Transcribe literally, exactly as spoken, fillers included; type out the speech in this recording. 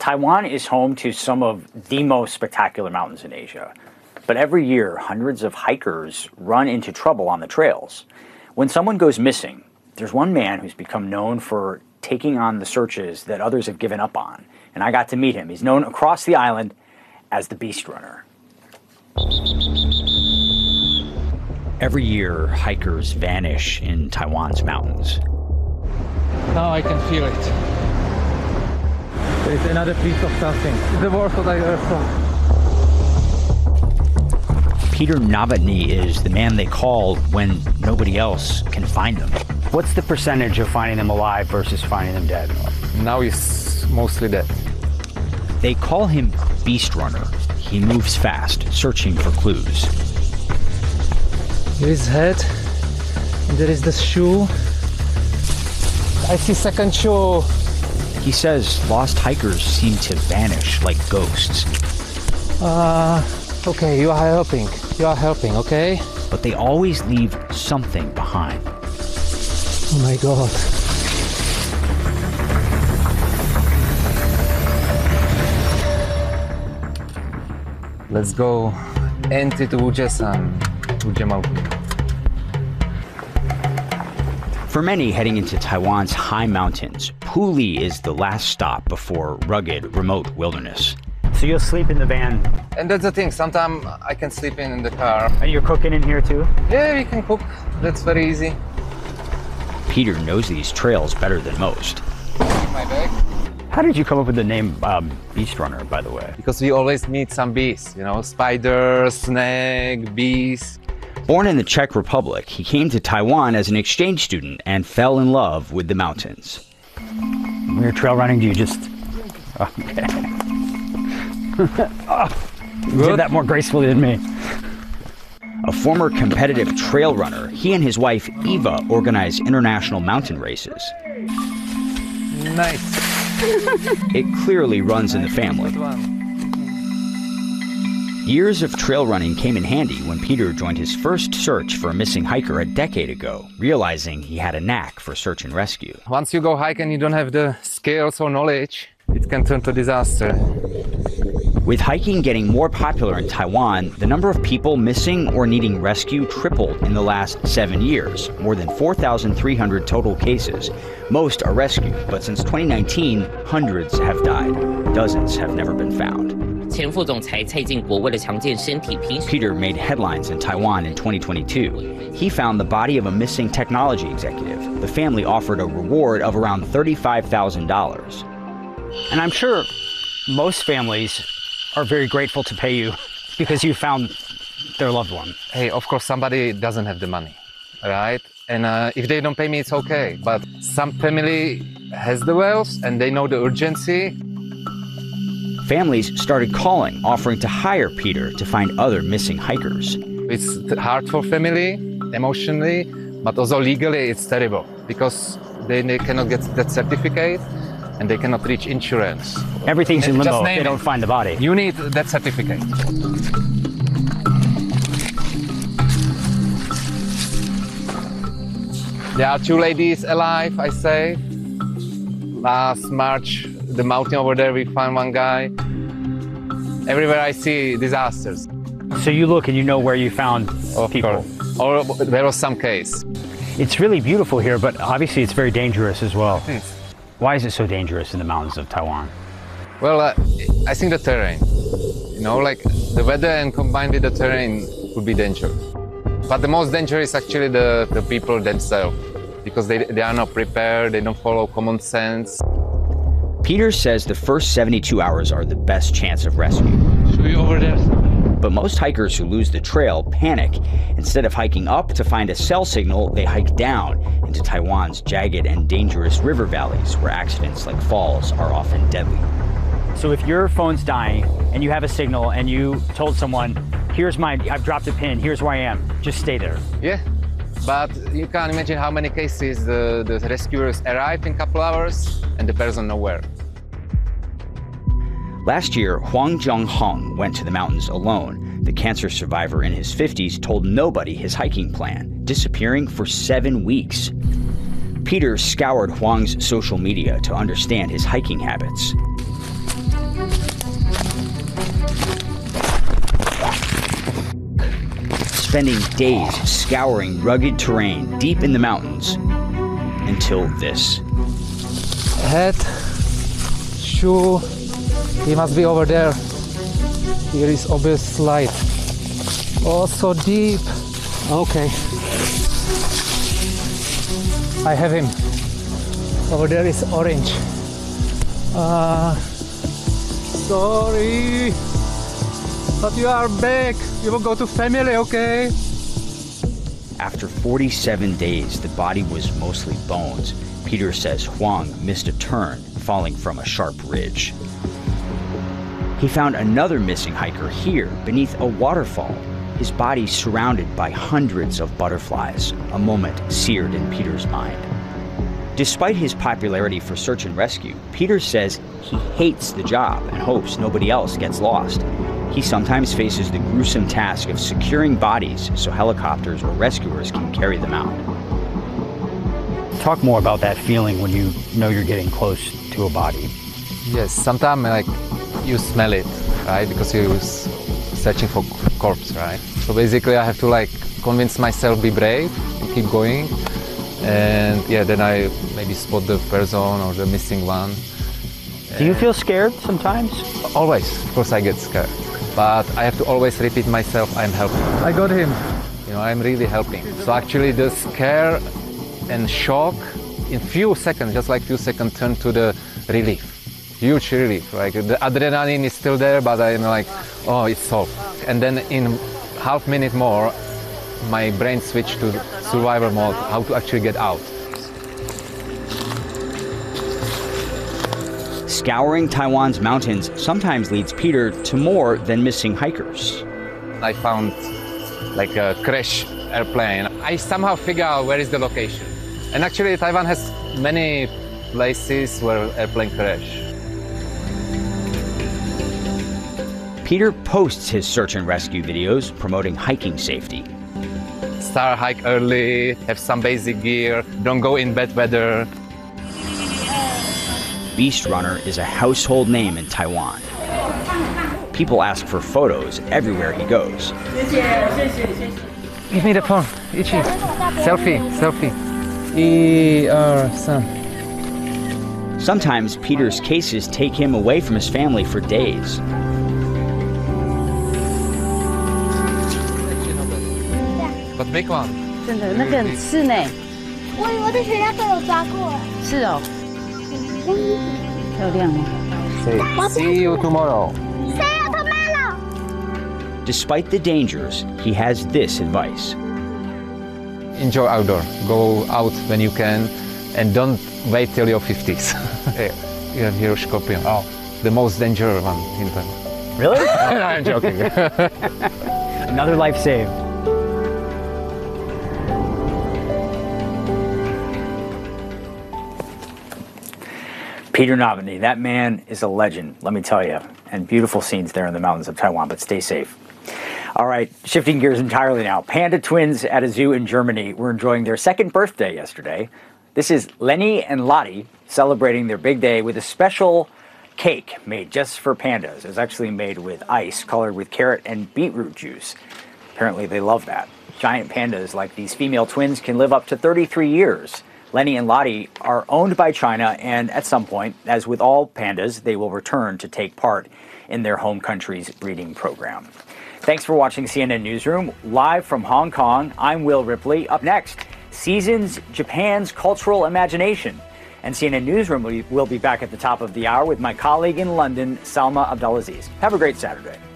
Taiwan is home to some of the most spectacular mountains in Asia. But every year, hundreds of hikers run into trouble on the trails. When someone goes missing, there's one man who's become known for taking on the searches that others have given up on. And I got to meet him. He's known across the island as the Beast Runner. Every year, hikers vanish in Taiwan's mountains. Now I can feel it. There's another piece of something. The worst that I ever saw. Peter Novotny is the man they call when nobody else can find them. What's the percentage of finding them alive versus finding them dead? Now he's mostly dead. They call him Beast Runner. He moves fast, searching for clues. Here is head, and there is the shoe. I see second shoe. He says lost hikers seem to vanish like ghosts. Uh, okay, you are helping. You are helping, okay? But they always leave something behind. Oh my God. Let's go empty to Ujesan, Ujemauku. For many heading into Taiwan's high mountains, Puli is the last stop before rugged, remote wilderness. So you'll sleep in the van? And that's the thing, sometimes I can sleep in, in the car. And you're cooking in here too? Yeah, we can cook. That's very easy. Peter knows these trails better than most. My bag. How did you come up with the name um, Beast Runner, by the way? Because we always meet some beasts, you know, spiders, snake, bees. Born in the Czech Republic, he came to Taiwan as an exchange student and fell in love with the mountains. When you're trail running, do you just... Okay. Oh, you did that more gracefully than me. A former competitive trail runner, he and his wife Eva organize international mountain races. Nice. It clearly runs in the family. Years of trail running came in handy when Peter joined his first search for a missing hiker a decade ago, realizing he had a knack for search and rescue. Once you go hike and you don't have the skills or knowledge, it can turn to disaster. With hiking getting more popular in Taiwan, the number of people missing or needing rescue tripled in the last seven years, more than four thousand three hundred total cases. Most are rescued, but since twenty nineteen, hundreds have died. Dozens have never been found. Peter made headlines in Taiwan in twenty twenty-two. He found the body of a missing technology executive. The family offered a reward of around thirty-five thousand dollars. And I'm sure most families are very grateful to pay you because you found their loved one. Hey, of course somebody doesn't have the money, right? And uh, if they don't pay me, it's okay. But some family has the wealth and they know the urgency. Families started calling, offering to hire Peter to find other missing hikers. It's hard for family, emotionally, but also legally it's terrible because they, they cannot get that certificate and they cannot reach insurance. Everything's in limbo if they don't find the body. You need that certificate. There are two ladies alive, I say. Last March, the mountain over there, we found one guy. Everywhere I see disasters. So you look and you know where you found of people? Course. Or there was some case. It's really beautiful here, but obviously it's very dangerous as well. Yes. Why is it so dangerous in the mountains of Taiwan? Well, uh, I think the terrain. You know, like the weather and combined with the terrain would be dangerous. But the most dangerous is actually the, the people themselves, because they, they are not prepared, they don't follow common sense. Peter says the first seventy-two hours are the best chance of rescue. Should we over there? But most hikers who lose the trail panic. Instead of hiking up to find a cell signal, they hike down into Taiwan's jagged and dangerous river valleys where accidents like falls are often deadly. So if your phone's dying and you have a signal and you told someone, here's my, I've dropped a pin, here's where I am, just stay there. Yeah, but you can't imagine how many cases the, the rescuers arrived in a couple hours and the person nowhere. Last year, Huang Zhonghong went to the mountains alone. The cancer survivor in his fifties told nobody his hiking plan, disappearing for seven weeks. Peter scoured Huang's social media to understand his hiking habits. spending days scouring rugged terrain deep in the mountains until this. Head, shoe, he must be over there. Here is obvious slide. Oh, so deep. Okay. I have him. Over there is orange. Uh, sorry. But you are back. You will go to family, okay? After forty-seven days, the body was mostly bones. Peter says Huang missed a turn, falling from a sharp ridge. He found another missing hiker here, beneath a waterfall. His body surrounded by hundreds of butterflies, a moment seared in Peter's mind. Despite his popularity for search and rescue, Peter says he hates the job and hopes nobody else gets lost. He sometimes faces the gruesome task of securing bodies so helicopters or rescuers can carry them out. Talk more about that feeling when you know you're getting close to a body. Yes, sometimes like you smell it, right? Because you're searching for corpse, right? So basically I have to like convince myself be brave, keep going. And yeah, then I maybe spot the person or the missing one. Do you feel scared sometimes? Always, of course I get scared. But I have to always repeat myself, I'm helping. I got him. You know, I'm really helping. So actually the scare and shock in few seconds, just like few seconds, turn to the relief. Huge relief. Like the adrenaline is still there, but I'm like, oh, it's solved. And then in half minute more, my brain switched to survival mode, how to actually get out. Scouring Taiwan's mountains sometimes leads Peter to more than missing hikers. I found like a crash airplane. I somehow figure out where is the location. And actually Taiwan has many places where airplane crash. Peter posts his search and rescue videos promoting hiking safety. Start hike early, have some basic gear, don't go in bad weather. Beast Runner is a household name in Taiwan. People ask for photos everywhere he goes. Give me the phone, Ichi. Selfie, selfie. E R son. Sometimes Peter's cases take him away from his family for days. But big one. 真的，那个很刺呢。我我在学校都有抓过。是哦。漂亮吗？ See you tomorrow. See you tomorrow. Despite the dangers, he has this advice. Enjoy outdoor. Go out when you can and don't wait till your fifties. Hey, you have here scorpion. Oh. The most dangerous one in Taiwan. Really? No, I'm joking. Another life saved. Peter Novotny, that man is a legend, let me tell you. And beautiful scenes there in the mountains of Taiwan, but stay safe. All right, shifting gears entirely now. Panda twins at a zoo in Germany were enjoying their second birthday yesterday. This is Lenny and Lottie celebrating their big day with a special cake made just for pandas. It's actually made with ice colored with carrot and beetroot juice. Apparently they love that. Giant pandas like these female twins can live up to thirty-three years. Lenny and Lottie are owned by China, and at some point, as with all pandas, they will return to take part in their home country's breeding program. Thanks for watching C N N Newsroom. Live from Hong Kong, I'm Will Ripley. Up next, Seasons Japan's Cultural Imagination. And C N N Newsroom will be back at the top of the hour with my colleague in London, Salma Abdulaziz. Have a great Saturday.